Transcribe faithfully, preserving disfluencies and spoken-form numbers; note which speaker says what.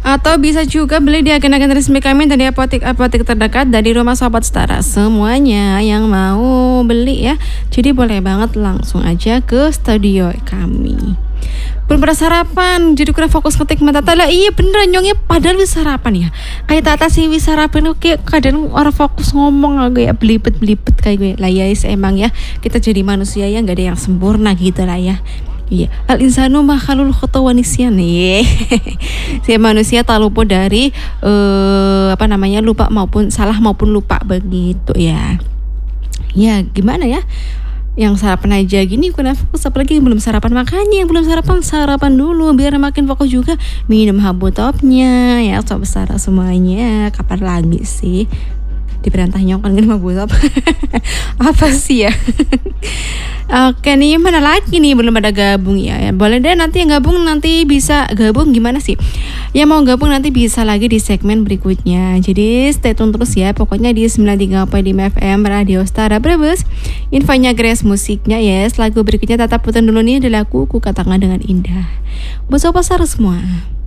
Speaker 1: Atau bisa juga beli di agen-agen resmi kami dari apotek-apotek terdekat dari Rumah Sobat Setara. Semuanya yang mau beli ya. Jadi boleh banget langsung aja ke studio kami. Belum pada sarapan, jadi kurang fokus ngetik mata tala. Iya bener nyongnya padahal bisa sarapan ya. Kayak tata sih bisa sarapan kayak kadang orang fokus ngomong agak ya belibet-belibet kayak gue. Lah ya emang ya kita jadi manusia ya nggak ada yang sempurna gitu lah ya. Iya, al insanu makhlukul khata wa nisyan nih. Si manusia tak luput dari uh, apa namanya lupa maupun salah maupun lupa begitu ya. Ya gimana ya? Yang sarapan aja gini kurang fokus, apalagi yang belum sarapan. Makanya yang belum sarapan sarapan dulu biar makin fokus juga. Minum habutopnya ya sob besar semuanya. Kapan lagi sih diperintah nyongkan minum habutop? Apa sih ya? Oke nih mana lagi nih belum ada gabung ya, ya boleh deh nanti yang gabung nanti bisa gabung gimana sih ya mau gabung nanti bisa lagi di segmen berikutnya, jadi stay tune terus ya pokoknya di sembilan puluh tiga koma lima F M Radio Setara Brebes. Infonya Grace, musiknya yes lagu berikutnya tetap putar dulu nih dari lagu Ku Katakan Dengan Indah buat sobat Setara semua.